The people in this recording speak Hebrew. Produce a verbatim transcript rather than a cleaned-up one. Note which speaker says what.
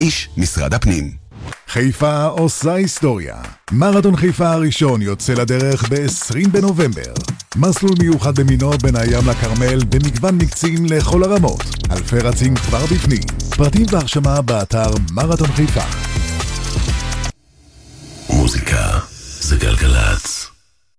Speaker 1: איש משרד הפנים.
Speaker 2: חיפה עושה היסטוריה. מרתון חיפה הראשון יוצא לדרך ב-עשרים בנובמבר. מסלול מיוחד במינו בין הים לכרמל במגוון מקצים לכל הרמות. אלפי רצים כבר בפנים. פרטים והרשמה באתר מרתון חיפה.
Speaker 1: מוזיקה זה גלגלץ.